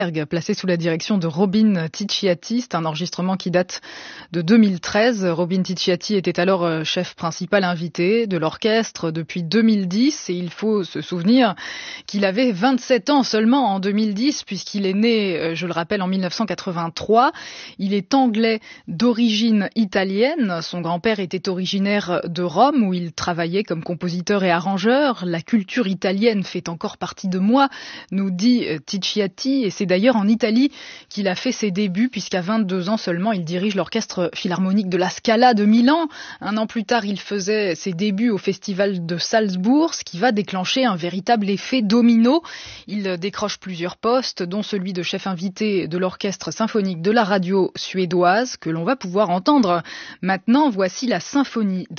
placé sous la direction de Robin Ticciati. C'est un enregistrement qui date de 2013. Robin Ticciati était alors chef principal invité de l'orchestre depuis 2010 et il faut se souvenir qu'il avait 27 ans seulement en 2010 puisqu'il est né, je le rappelle, en 1983. Il est anglais d'origine italienne. Son grand-père était originaire de Rome où il travaillait comme compositeur et arrangeur. La culture italienne fait encore partie de moi, nous dit Ticciati, et c'est d'ailleurs en Italie qu'il a fait ses débuts, puisqu'à 22 ans seulement, il dirige l'orchestre philharmonique de la Scala de Milan. Un an plus tard, il faisait ses débuts au festival de Salzbourg, ce qui va déclencher un véritable effet domino. Il décroche plusieurs postes, dont celui de chef invité de l'orchestre symphonique de la radio suédoise, que l'on va pouvoir entendre maintenant. Voici la symphonie